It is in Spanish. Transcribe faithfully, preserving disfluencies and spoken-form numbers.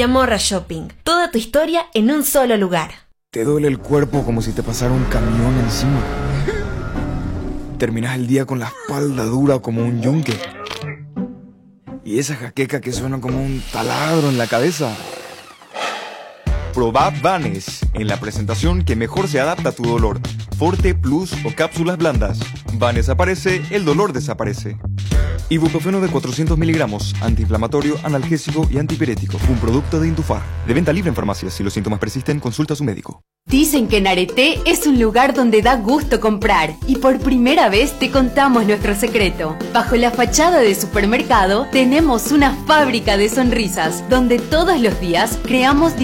Viamorra Shopping. Toda tu historia en un solo lugar. Te duele el cuerpo como si te pasara un camión encima. Terminas el día con la espalda dura como un yunque. Y esa jaqueca que suena como un taladro en la cabeza. Probá Vanes en la presentación que mejor se adapta a tu dolor. Forte, Plus o cápsulas blandas. Vanes aparece, el dolor desaparece. Ibuprofeno de cuatrocientos miligramos, antiinflamatorio, analgésico y antipirético. Un producto de Indufar. De venta libre en farmacias. Si los síntomas persisten, consulta a su médico. Dicen que Nareté es un lugar donde da gusto comprar y por primera vez te contamos nuestro secreto. Bajo la fachada de supermercado tenemos una fábrica de sonrisas donde todos los días creamos